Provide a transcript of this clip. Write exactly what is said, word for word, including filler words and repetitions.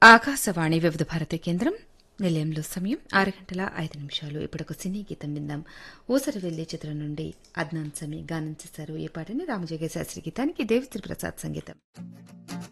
ఆకాశవాణి వివిధ భారతి కేంద్రం నిలయంలో సమయం ఆరు గంటల ఐదు నిమిషాలు. ఇప్పుడు ఒక సినీ గీతం విందాం. ఊసరి వెళ్లి చిత్రం నుండి అద్నాన్ సమీ గానం చేశారు. ఈ పాటని రామజోగ శాస్త్రి గీతానికి దేవిశ్రీ ప్రసాద్ సంగీతం.